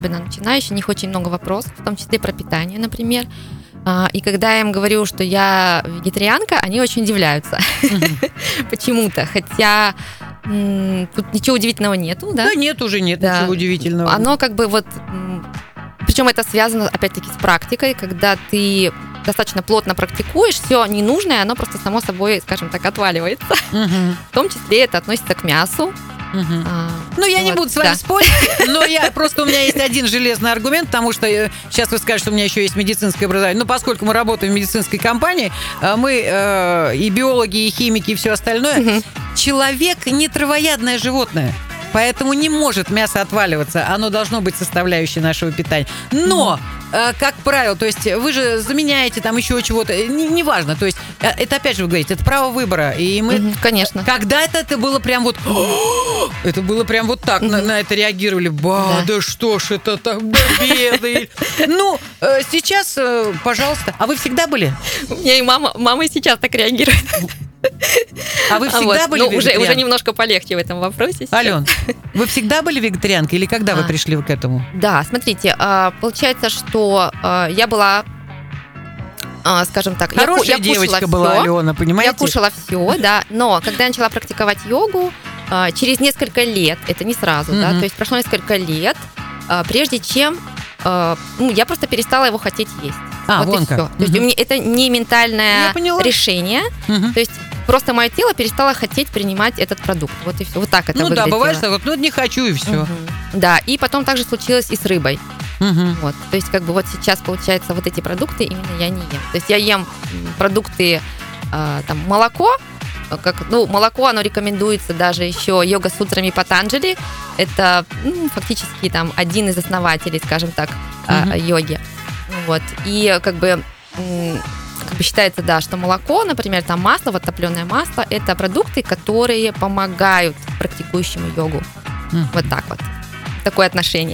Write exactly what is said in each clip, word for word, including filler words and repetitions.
особенно начинающие, у них очень много вопросов, в том числе про питание, например. И когда я им говорю, что я вегетарианка, они очень удивляются. Mm-hmm. Почему-то. Хотя м- тут ничего удивительного нету, да? Да нет, уже нет да. ничего удивительного. Оно как бы вот... Причем это связано, опять-таки, с практикой, когда ты достаточно плотно практикуешь, все ненужное, оно просто само собой, скажем так, отваливается. Mm-hmm. В том числе это относится к мясу. Угу. А, ну, я вот, не буду с вами да. спорить, но я просто у меня есть один железный аргумент, потому что сейчас вы скажете, что у меня еще есть медицинское образование. Но поскольку мы работаем в медицинской компании, мы э, и биологи, и химики, и все остальное, угу. человек не травоядное животное. Поэтому не может мясо отваливаться. Оно должно быть составляющей нашего питания. Но, mm-hmm. э, как правило, то есть вы же заменяете там еще чего-то. Неважно. Не то есть это, опять же, вы говорите, это право выбора. И мы... Mm-hmm, конечно. Когда-то это было прям вот... Это было прям вот так. Mm-hmm. На, на это реагировали. Ба, да. да что ж это так, да бедный. Ну, э, сейчас, э, пожалуйста. А вы всегда были? У меня и мама, мама и сейчас так реагирует. А вы всегда а вот, были ну, уже, уже немножко полегче в этом вопросе сейчас. Ален, вы всегда были вегетарианкой или когда а, вы пришли к этому? Да, смотрите, получается, что я была, скажем так, хорошая я, я девочка была, все, Алена, понимаете? Я кушала все, да, но когда я начала практиковать йогу, через несколько лет, это не сразу, mm-hmm. да, то есть прошло несколько лет, прежде чем ну, я просто перестала его хотеть есть. А, вот вон и как. все. То есть у меня это не ментальное решение. Угу. То есть просто мое тело перестало хотеть принимать этот продукт. Вот и все. Вот так это ну, выглядело. Ну да, бывает, что вот, ну не хочу и все. Угу. Да, и потом также случилось и с рыбой. Угу. Вот. То есть как бы вот сейчас, получается, вот эти продукты именно я не ем. То есть я ем продукты, э, там, молоко, как, ну, молоко, оно рекомендуется даже еще йога-сутрами Патанджали. Это ну, фактически там один из основателей, скажем так, mm-hmm. йоги. Вот. И как бы, как бы считается, да, что молоко, например, там масло, вот топленое масло, это продукты, которые помогают практикующему йогу. Mm-hmm. Вот так вот. Такое отношение.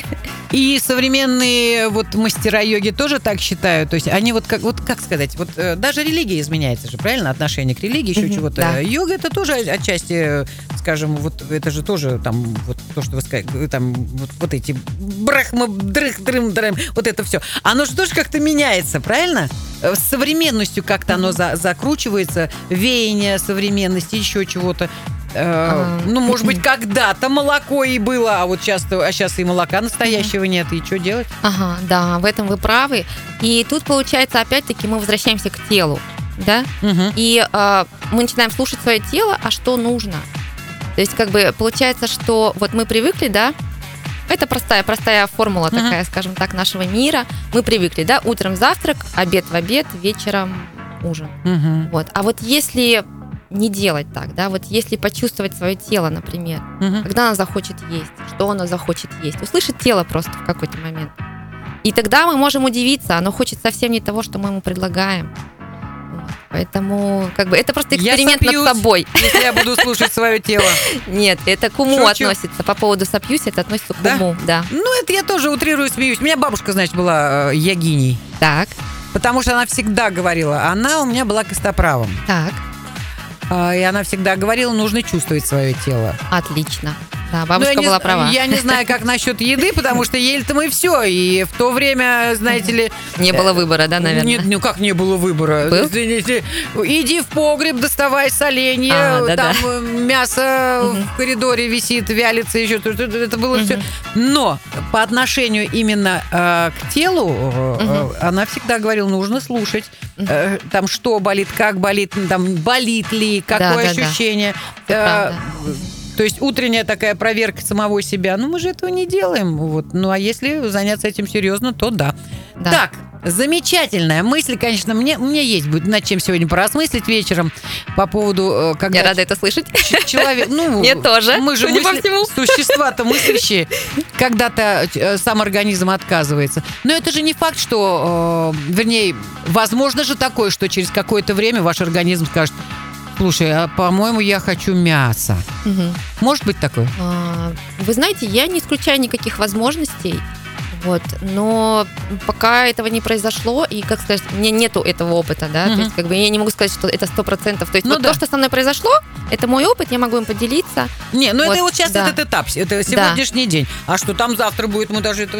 И современные вот мастера йоги тоже так считают. То есть они вот как, вот как сказать, вот даже религия изменяется же, правильно? Отношение к религии, еще mm-hmm, чего-то. Да. Йога это тоже отчасти, скажем, вот это же тоже там вот то, что вы сказали, там вот, вот эти брахма, дрых, дрым, дрым, вот это все. Оно же тоже как-то меняется, правильно? С современностью как-то mm-hmm. оно за, закручивается, веяние современности, еще чего-то. Uh, ну, может быть, когда-то молоко и было, а вот сейчас, а сейчас и молока настоящего uh-huh. нет, и что делать? Ага, да, в этом вы правы. И тут, получается, опять-таки мы возвращаемся к телу, да? Uh-huh. И uh, мы начинаем слушать свое тело, а что нужно? То есть, как бы, получается, что вот мы привыкли, да, это простая, простая формула uh-huh. такая, скажем так, нашего мира. Мы привыкли, да, утром завтрак, обед в обед, вечером ужин. Uh-huh. Вот. А вот если... не делать так, да, вот если почувствовать свое тело, например, угу. когда оно захочет есть, что оно захочет есть, услышать тело просто в какой-то момент. И тогда мы можем удивиться, оно хочет совсем не того, что мы ему предлагаем. Вот. Поэтому, как бы, это просто эксперимент над собой. Если я буду слушать свое тело. Нет, это к уму Шучу. относится. По поводу сопьюсь, это относится к да? уму, да. Ну, это я тоже утрирую, смеюсь. У меня бабушка, значит, была э, йогиней. Так. Потому что она всегда говорила, она у меня была костоправом. Так. И она всегда говорила, нужно чувствовать свое тело. Отлично. Да, бабушка ну, была не, права. Я не знаю, как насчет еды, потому что ели-то мы все. И в то время, знаете ли... Не было выбора, да, наверное? Нет, ну как не было выбора? Был? Извините, иди в погреб, доставай соленья, а, да, там да. мясо угу. в коридоре висит, вялится еще. Это было угу. все. Но по отношению именно э, к телу, угу. э, она всегда говорила, нужно слушать. Угу. Э, там что болит, как болит, там болит ли, какое да, ощущение. Да, да. Э, То есть утренняя такая проверка самого себя. Ну, мы же этого не делаем. Вот. Ну, а если заняться этим серьезно, то да. да. Так, замечательная мысль, конечно, мне, мне есть будет над чем сегодня поразмыслить вечером по поводу... Когда Я рада это слышать. Человек, ну, Мне тоже, мы же мысли, существа-то мыслящие, когда-то сам организм отказывается. Но это же не факт, что... Вернее, возможно же такое, что через какое-то время ваш организм скажет... Слушай, а по-моему, я хочу мяса. Угу. Может быть такое? А, вы знаете, я не исключаю никаких возможностей. Вот. Но пока этого не произошло, и, как сказать, у меня нету этого опыта, да, угу. то есть, как бы, я не могу сказать, что это сто процентов. То есть, ну, вот да. то, что со мной произошло, это мой опыт, я могу им поделиться. Не, ну вот, это вот сейчас да. этот этап, это сегодняшний да. день. А что там завтра будет, мы даже этого